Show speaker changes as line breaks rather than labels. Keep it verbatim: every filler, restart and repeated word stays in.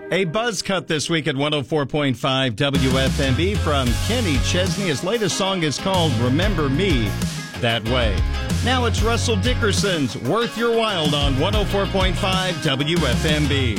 A buzz cut this week at one oh four point five W F M B from Kenny Chesney. His latest song is called Remember Me That Way. Now it's Russell Dickerson's Worth Your While on one oh four point five W F M B.